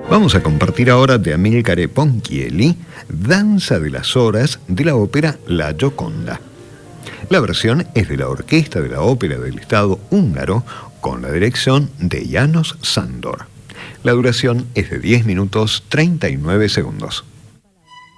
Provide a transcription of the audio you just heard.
Vamos a compartir ahora de Amilcare Ponchielli, Danza de las Horas, de la ópera La Gioconda. La versión es de la Orquesta de la Ópera del Estado húngaro, con la dirección de János Sándor. La duración es de 10 minutos 39 segundos.